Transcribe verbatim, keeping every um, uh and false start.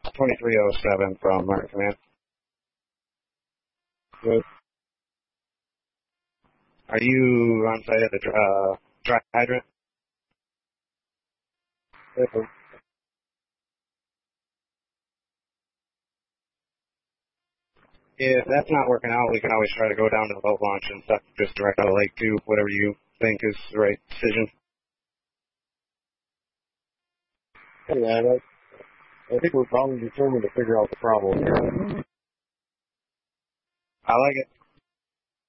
twenty-three oh seven from Martin Command. Good. Are you on site at the uh, dry hydrant? Good. If that's not working out, we can always try to go down to the boat launch and stuff just direct out of the lake too, whatever you think is the right decision. Hey, man, I, I think we're probably determined to figure out the problem here. I like it.